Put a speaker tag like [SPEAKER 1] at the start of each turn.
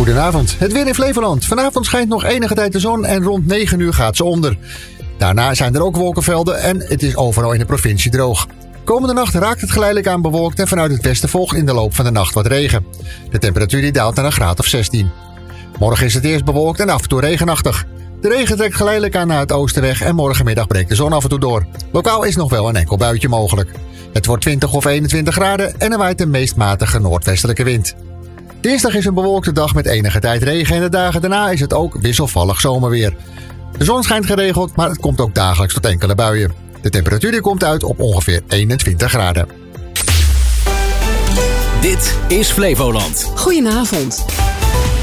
[SPEAKER 1] Goedenavond. Het weer in Flevoland. Vanavond schijnt nog enige tijd de zon en rond 9 uur gaat ze onder. Daarna zijn er ook wolkenvelden en het is overal in de provincie droog. Komende nacht raakt het geleidelijk aan bewolkt en vanuit het westen volgt in de loop van de nacht wat regen. De temperatuur die daalt naar een graad of 16. Morgen is het eerst bewolkt en af en toe regenachtig. De regen trekt geleidelijk aan naar het oosten weg en morgenmiddag breekt de zon af en toe door. Lokaal is nog wel een enkel buitje mogelijk. Het wordt 20 of 21 graden en er waait een meest matige noordwestelijke wind. Dinsdag is een bewolkte dag met enige tijd regen en de dagen daarna is het ook wisselvallig zomerweer. De zon schijnt geregeld, maar het komt ook dagelijks tot enkele buien. De temperatuur die komt uit op ongeveer 21 graden.
[SPEAKER 2] Dit is Flevoland.
[SPEAKER 3] Goedenavond.